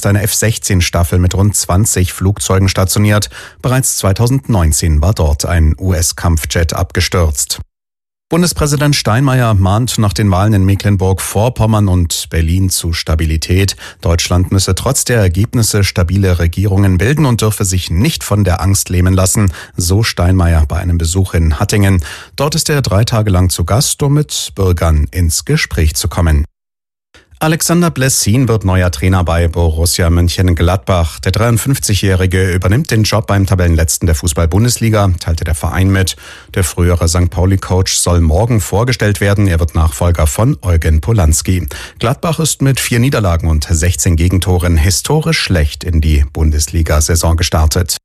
ist eine F-16-Staffel mit rund 20 Flugzeugen stationiert. Bereits 2019 war dort ein US-Kampfjet abgestürzt. Bundespräsident Steinmeier mahnt nach den Wahlen in Mecklenburg-Vorpommern und Berlin zu Stabilität. Deutschland müsse trotz der Ergebnisse stabile Regierungen bilden und dürfe sich nicht von der Angst lähmen lassen, so Steinmeier bei einem Besuch in Hattingen. Dort ist er 3 Tage lang zu Gast, um mit Bürgern ins Gespräch zu kommen. Alexander Blessin wird neuer Trainer bei Borussia Mönchengladbach. Der 53-Jährige übernimmt den Job beim Tabellenletzten der Fußball-Bundesliga, teilte der Verein mit. Der frühere St. Pauli-Coach soll morgen vorgestellt werden. Er wird Nachfolger von Eugen Polanski. Gladbach ist mit 4 Niederlagen und 16 Gegentoren historisch schlecht in die Bundesliga-Saison gestartet.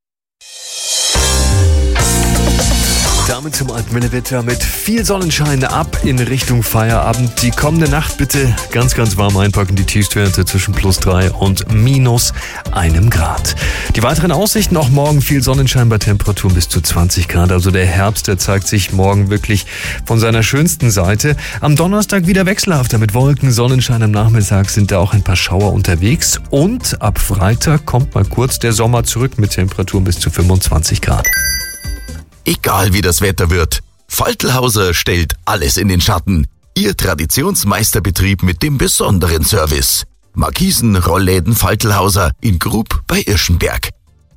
Damit zum Altmännerwetter mit viel Sonnenschein ab in Richtung Feierabend. Die kommende Nacht bitte ganz, ganz warm einpacken. Die Tiefstwerte zwischen +3 und -1 Grad. Die weiteren Aussichten auch morgen viel Sonnenschein bei Temperaturen bis zu 20 Grad. Also der Herbst, der zeigt sich morgen wirklich von seiner schönsten Seite. Am Donnerstag wieder wechselhafter mit Wolken, Sonnenschein. Am Nachmittag sind da auch ein paar Schauer unterwegs. Und ab Freitag kommt mal kurz der Sommer zurück mit Temperaturen bis zu 25 Grad. Egal wie das Wetter wird, Faltlhauser stellt alles in den Schatten. Ihr Traditionsmeisterbetrieb mit dem besonderen Service. Markisen, Rollläden Faltlhauser in Grub bei Irschenberg.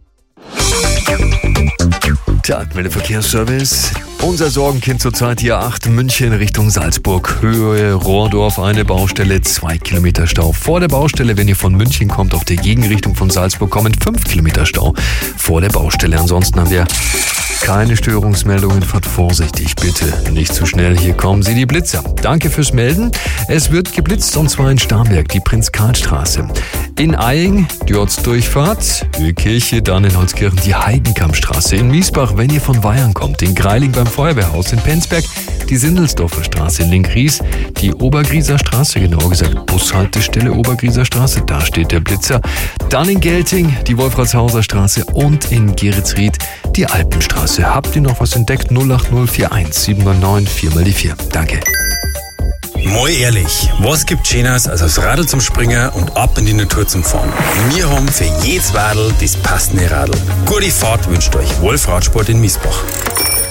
Der Altmeldeverkehrsservice. Unser Sorgenkind zurzeit hier 8 München Richtung Salzburg. Höhe Rohrdorf, eine Baustelle, 2 Kilometer Stau. Vor der Baustelle, wenn ihr von München kommt, auf der Gegenrichtung von Salzburg kommen, 5 Kilometer Stau vor der Baustelle. Ansonsten haben wir keine Störungsmeldungen. Fahrt vorsichtig, bitte. Nicht zu schnell, hier kommen Sie die Blitzer. Danke fürs Melden. Es wird geblitzt und zwar in Starnberg, die Prinz-Karl-Straße. In Eying, die Ortsdurchfahrt, Höhekirche, dann in Holzkirchen die Heidenkampstraße. In Miesbach, wenn ihr von Weyern kommt, in Greiling beim Feuerwehrhaus, in Penzberg die Sindelsdorfer Straße, in Linkries die Obergrieser Straße, genauer gesagt Bushaltestelle Obergrieser Straße, da steht der Blitzer. Dann in Gelting die Wolfratshauser Straße und in Geretsried die Alpenstraße. Habt ihr noch was entdeckt? 08041 799 4x4. Danke. Mal ehrlich, was gibt Schöneres als aufs Radl zum Springen und ab in die Natur zum Fahren? Wir haben für jedes Radl das passende Radl. Gute Fahrt wünscht euch Wolf Radsport in Miesbach.